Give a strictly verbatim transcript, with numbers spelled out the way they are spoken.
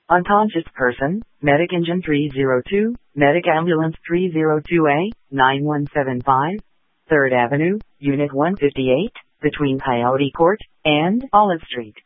Unconscious person, Medic Engine three oh two, Medic Ambulance three oh two A, nine one seven five, third Avenue, Unit one fifty-eight, between Coyote Court and Olive Street.